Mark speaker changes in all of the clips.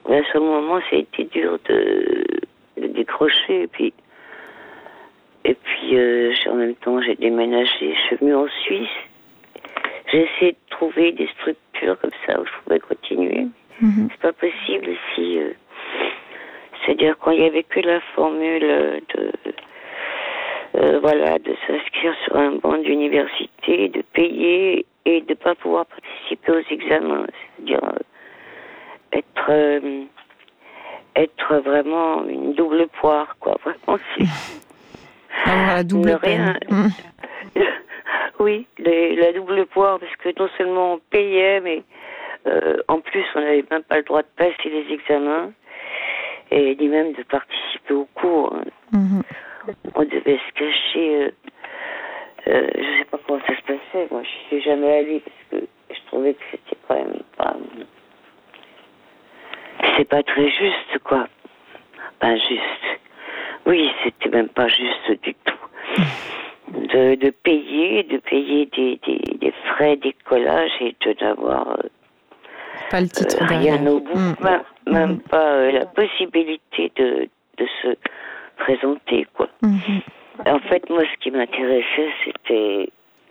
Speaker 1: Là, sur le moment, ça a été dur de décrocher. En même temps, j'ai déménagé. Je suis venue en Suisse. J'ai essayé de trouver des structures comme ça où je pouvais continuer. C'est pas possible ici. C'est-à-dire quand il n'y avait que la formule de s'inscrire sur un banc d'université, de payer et de ne pas pouvoir participer aux examens. C'est-à-dire être vraiment une double poire, quoi. Vraiment,
Speaker 2: avoir la double peine.
Speaker 1: Oui, la double poire, parce que non seulement on payait, mais en plus on n'avait même pas le droit de passer les examens et ni même de participer aux cours. On devait se cacher. Je ne sais pas comment ça se passait. Moi, je suis jamais allée parce que je trouvais que c'était quand même pas. C'est pas très juste, quoi. Pas juste. Oui, c'était même pas juste du tout. De payer des frais d'écolage et de n'avoir
Speaker 2: pas le titre
Speaker 1: rien au bout, même pas la possibilité de se présenter, quoi. En fait, moi, ce qui m'intéressait, c'était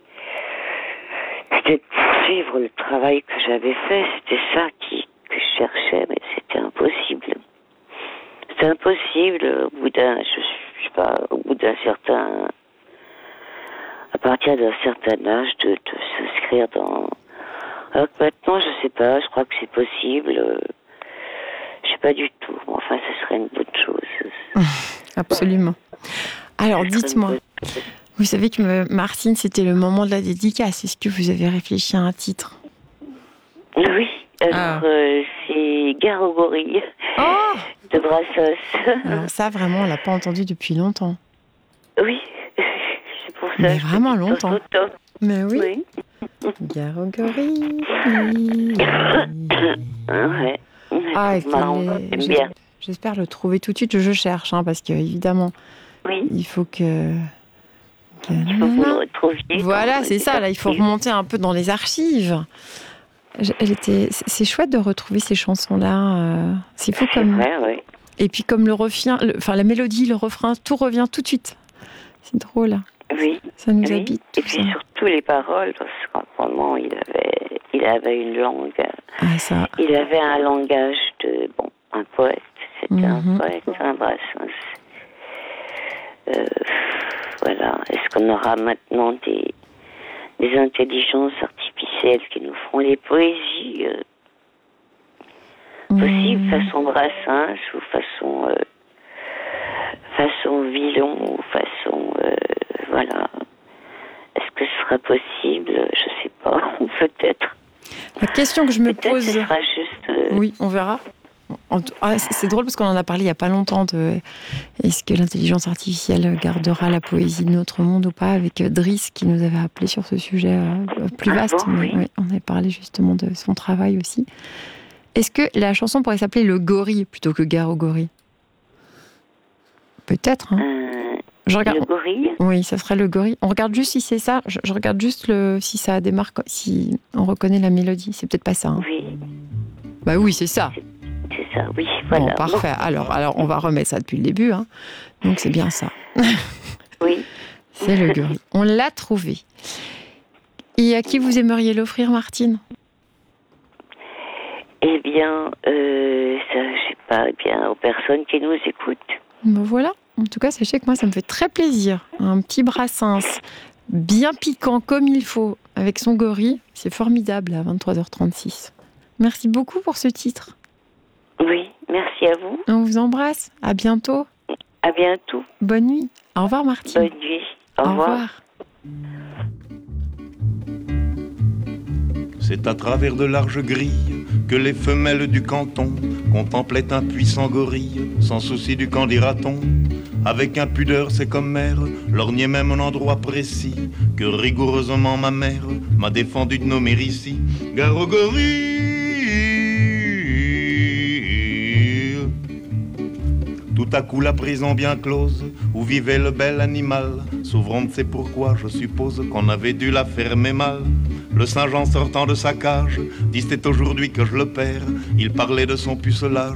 Speaker 1: de poursuivre le travail que j'avais fait. C'était ça que je cherchais, mais c'était impossible. C'est impossible à partir d'un certain âge de s'inscrire dans. Alors que maintenant, je sais pas, je crois que c'est possible. Je sais pas du tout. Enfin, ce serait une bonne chose.
Speaker 2: Absolument. Alors, dites-moi, vous savez que Martine, c'était le moment de la dédicace. Est-ce que vous avez réfléchi à un titre ?
Speaker 1: Oui. Alors, c'est Gare aux gorilles de Brassens.
Speaker 2: Alors ça, vraiment, on l'a pas entendu depuis longtemps.
Speaker 1: Oui, c'est pour ça.
Speaker 2: Mais vraiment longtemps. Mais oui.
Speaker 1: Gare aux
Speaker 2: gorilles.
Speaker 1: Ouais.
Speaker 2: Bien. J'espère le trouver tout de suite. Je cherche, parce que évidemment, il faut que.
Speaker 1: Il faut que vous le retrouviez.
Speaker 2: Voilà, c'est ça. Là, il faut remonter un peu dans les archives. C'est chouette de retrouver ces chansons-là. C'est fou comme.
Speaker 1: Vrai, oui.
Speaker 2: Et puis comme la mélodie, le refrain, tout revient tout de suite. C'est drôle.
Speaker 1: Oui.
Speaker 2: Ça nous habite.
Speaker 1: Et puis surtout les paroles, parce que vraiment, il avait une langue. Il avait un langage un poète. C'était un poète, un Brassens. Voilà. Est-ce qu'on aura maintenant des intelligences artificielles qui nous feront les poésies possibles, façon Brassens ou façon Villon ou façon voilà. Est-ce que ce sera possible ? Je sais pas, ou peut-être.
Speaker 2: La question que je me pose.
Speaker 1: Ce sera juste.
Speaker 2: Oui, on verra. C'est drôle parce qu'on en a parlé il n'y a pas longtemps est-ce que l'intelligence artificielle gardera la poésie de notre monde ou pas, avec Driss qui nous avait appelé sur ce sujet plus vaste. Oui, on avait parlé justement de son travail aussi. Est-ce que la chanson pourrait s'appeler Le Gorille plutôt que Gare aux gorilles ? Peut-être. Je regarde.
Speaker 1: Le gorille ?
Speaker 2: Oui, ça serait Le Gorille. On regarde juste si c'est ça. Je regarde juste si ça démarre, si on reconnaît la mélodie. C'est peut-être pas ça.
Speaker 1: Oui.
Speaker 2: Bah oui, c'est ça.
Speaker 1: C'est ça, oui, voilà.
Speaker 2: Bon, parfait. Alors, on va remettre ça depuis le début. Donc, c'est bien ça.
Speaker 1: Oui.
Speaker 2: C'est Le Gorille. On l'a trouvé. Et à qui vous aimeriez l'offrir, Martine ?
Speaker 1: Eh bien, je sais pas, aux personnes qui nous écoutent.
Speaker 2: Ben voilà. En tout cas, sachez que moi, ça me fait très plaisir. Un petit Brassens bien piquant comme il faut, avec son gorille. C'est formidable à 23h36. Merci beaucoup pour ce titre.
Speaker 1: Oui, merci à vous.
Speaker 2: On vous embrasse. À bientôt.
Speaker 1: À bientôt.
Speaker 2: Bonne nuit. Au revoir, Martine.
Speaker 1: Bonne nuit. Au revoir.
Speaker 3: C'est à travers de larges grilles que les femelles du canton contemplaient un puissant gorille, sans souci du qu'en dira-t-on. Avec impudeur, c'est comme mère, lorgnait même un endroit précis que rigoureusement ma mère m'a défendu de nommer ici. Gare au gorille. Tout à coup la prison bien close où vivait le bel animal s'ouvrant, c'est pourquoi je suppose qu'on avait dû la fermer mal. Le Saint-Jean sortant de sa cage dit c'est aujourd'hui que je le perds. Il parlait de son pucelage